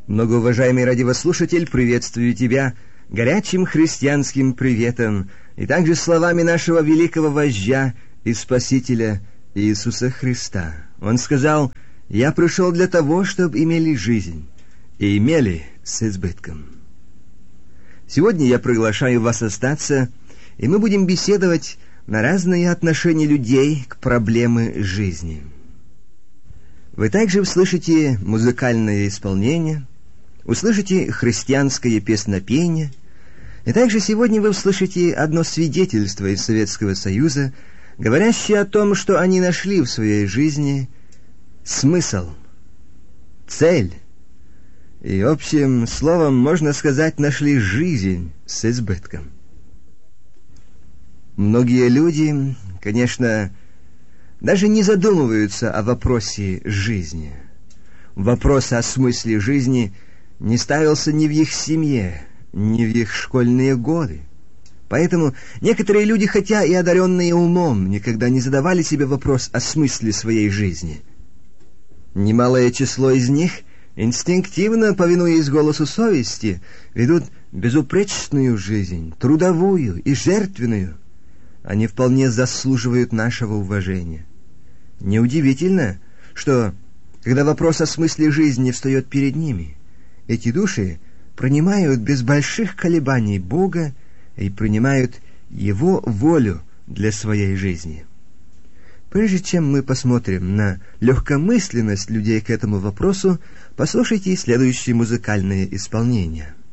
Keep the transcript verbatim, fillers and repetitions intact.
Многоуважаемый радиослушатель, приветствую тебя горячим христианским приветом и также словами нашего великого вождя и Спасителя Иисуса Христа. Он сказал: «Я пришел для того, чтобы имели жизнь, и имели с избытком». Сегодня я приглашаю вас остаться, и мы будем беседовать на разные отношения людей к проблеме жизни. Вы также услышите музыкальное исполнение, услышите христианское песнопение, и также сегодня вы услышите одно свидетельство из Советского Союза, говорящее о том, что они нашли в своей жизни смысл, цель, и общим словом, можно сказать, нашли жизнь с избытком. Многие люди, конечно, даже не задумываются о вопросе жизни. Вопрос о смысле жизни не ставился ни в их семье, ни в их школьные годы. Поэтому некоторые люди, хотя и одаренные умом, никогда не задавали себе вопрос о смысле своей жизни. Немалое число из них, инстинктивно повинуясь голосу совести, ведут безупречную жизнь, трудовую и жертвенную. Они вполне заслуживают нашего уважения. Неудивительно, что, когда вопрос о смысле жизни встает перед ними, эти души принимают без больших колебаний Бога и принимают Его волю для своей жизни. Прежде чем мы посмотрим на легкомысленность людей к этому вопросу, послушайте следующее музыкальное исполнение.